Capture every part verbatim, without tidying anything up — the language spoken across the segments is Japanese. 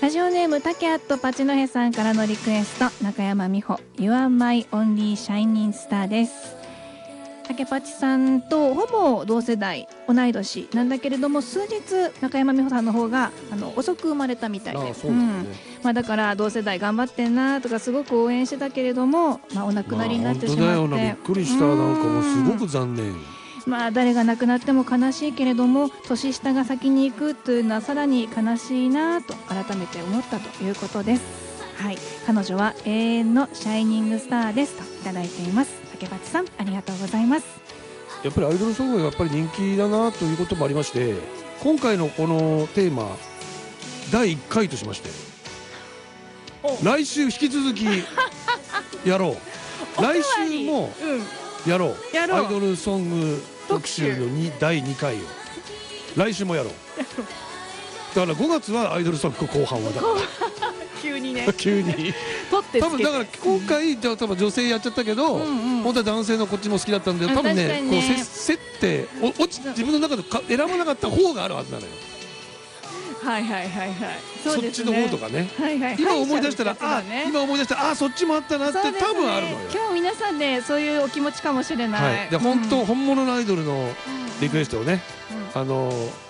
ラジオネームタケアットパチノヘさんからのリクエスト、中山美穂 You are my only shining star です。竹パチさんとほぼ同世代、同い年なんだけれども、数日中山美穂さんの方があの遅く生まれたみたいで、 ああそうなんですね、 うんまあ、だから同世代頑張ってんなとかすごく応援してたけれども、まあ、お亡くなりになってしまって、 まあ、本当だよな、びっくりした。なんかもうすごく残念。 まあ誰が亡くなっても悲しいけれども、年下が先に行くというのはさらに悲しいなと改めて思ったということです。はい、彼女は永遠のシャイニングスターですといただいています。竹八さんありがとうございます。 やっぱりアイドルソングがやっぱり人気だなということもありまして、今回のこのテーマだいいっかいとしまして、来週引き続きやろう来週もやろう、 やろうアイドルソング特集のにだいにかいを来週もやろう。だからごがつはアイドルソング後半はだから急にね急に取ってつけて、 多分だから今回じゃあ多分女性やっちゃったけど、うんうん、本当は男性のこっちも好きだったんで、多分ね、ねこうせ競って落ち自分の中でか選ばなかった方があるはずなのよ。 はいはいはいはい、 そっちの方とかね、 はいはい、 今思い出したら、あ今思い出したら、あそっちもあったなって多分あるのよ。 今日皆さんでそういうお気持ちかもしれない。 はい、で本当本物のアイドルのリクエストをね、あの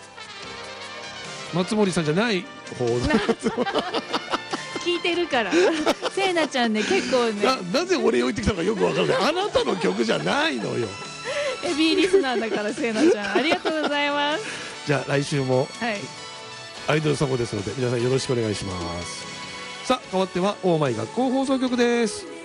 松森さんじゃない方の聞いてるからせいなちゃんね、結構ねな, なぜ俺置いてきたのかよくわからない。あなたの曲じゃないのよ。 ヘビーリスナーだからせいなちゃんありがとうございます。 じゃあ来週も、 はい、 アイドルソングですので皆さんよろしくお願いします。さあ変わってはオーマイ学校放送局です。